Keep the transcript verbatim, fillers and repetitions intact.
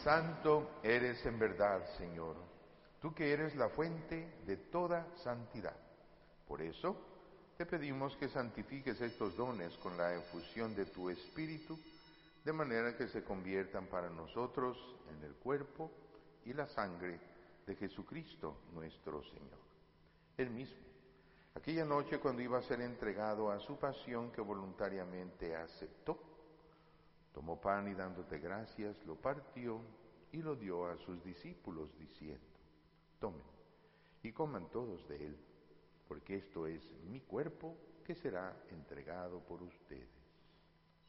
Santo eres en verdad, Señor, tú que eres la fuente de toda santidad. Por eso, te pedimos que santifiques estos dones con la efusión de tu Espíritu, de manera que se conviertan para nosotros en el cuerpo y la sangre de Jesucristo nuestro Señor. Él mismo, aquella noche cuando iba a ser entregado a su pasión que voluntariamente aceptó, tomó pan y dándote gracias, lo partió y lo dio a sus discípulos diciendo: tomen y coman todos de él, porque esto es mi cuerpo que será entregado por ustedes.